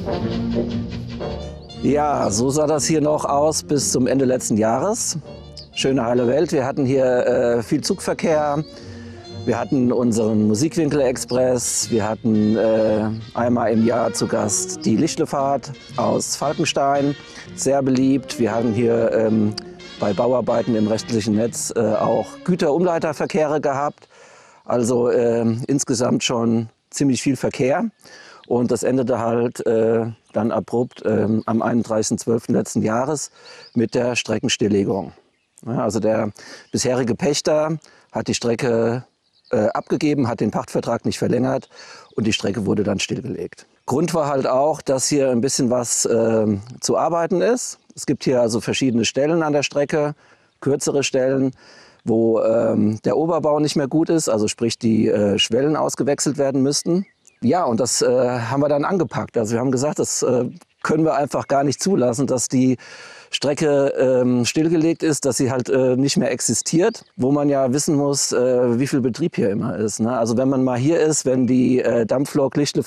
Ja, so sah das hier noch aus bis zum Ende letzten Jahres. Schöne heile Welt. Wir hatten hier viel Zugverkehr. Wir hatten unseren Musikwinkel-Express. Wir hatten einmal im Jahr zu Gast die Lichtlefahrt aus Falkenstein, sehr beliebt. Wir hatten hier bei Bauarbeiten im restlichen Netz auch Güterumleiterverkehre gehabt. Also insgesamt schon ziemlich viel Verkehr. Und das endete halt dann abrupt am 31.12. letzten Jahres mit der Streckenstilllegung. Ja, also der bisherige Pächter hat die Strecke abgegeben, hat den Pachtvertrag nicht verlängert und die Strecke wurde dann stillgelegt. Grund war halt auch, dass hier ein bisschen was zu arbeiten ist. Es gibt hier also verschiedene Stellen an der Strecke, kürzere Stellen, wo der Oberbau nicht mehr gut ist, also sprich die Schwellen ausgewechselt werden müssten. Ja, und das haben wir dann angepackt. Also wir haben gesagt, das können wir einfach gar nicht zulassen, dass die Strecke stillgelegt ist, dass sie halt nicht mehr existiert, wo man ja wissen muss, wie viel Betrieb hier immer ist. Ne? Also wenn man mal hier ist, wenn die Dampflok Lichtle